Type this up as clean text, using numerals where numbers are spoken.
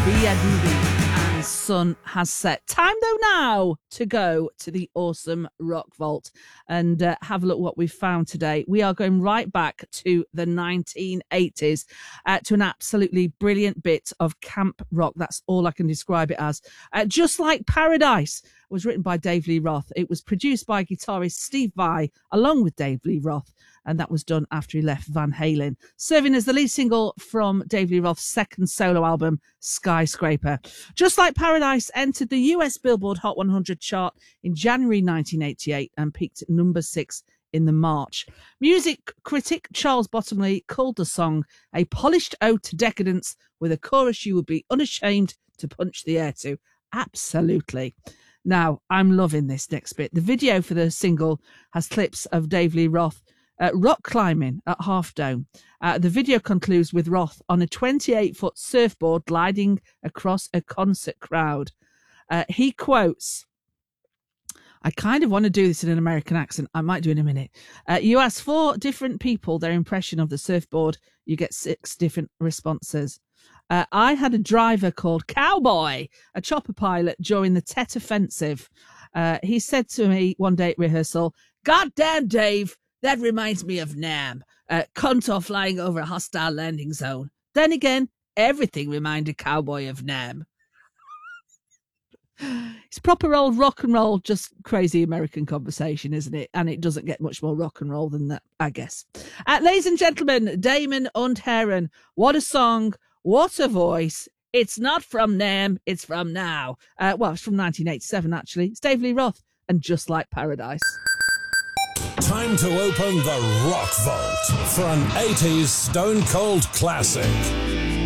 Doobie and sun has set. Time though now to go to the awesome Rock Vault and have a look what we've found today. We are going right back to the 1980s to an absolutely brilliant bit of camp rock. That's all I can describe it as. Just Like Paradise was written by Dave Lee Roth. It was produced by guitarist Steve Vai along with Dave Lee Roth, and that was done after he left Van Halen, serving as the lead single from Dave Lee Roth's second solo album, Skyscraper. Just Like Paradise entered the US Billboard Hot 100 chart in January 1988 and peaked at number 6 in the March. Music critic Charles Bottomley called the song a polished ode to decadence with a chorus you would be unashamed to punch the air to. Absolutely. Now, I'm loving this next bit. The video for the single has clips of Dave Lee Roth rock climbing at Half Dome. The video concludes with Roth on a 28-foot surfboard gliding across a concert crowd. He quotes, I kind of want to do this in an American accent. I might do in a minute. You ask 4 different people their impression of the surfboard. You get 6 different responses. I had a driver called Cowboy, a chopper pilot during the Tet Offensive. He said to me one day at rehearsal, "God damn, Dave, that reminds me of Nam, Contour flying over a hostile landing zone. Then again, everything reminded Cowboy of Nam." It's proper old rock and roll, just crazy American conversation, isn't it? And it doesn't get much more rock and roll than that, I guess. Ladies and gentlemen, Damon und Herren, what a song, what a voice. It's not from Nam, it's from now. Well, it's from 1987, actually. It's Dave Lee Roth and Just Like Paradise. Time to open the Rock Vault for an 80s Stone Cold classic.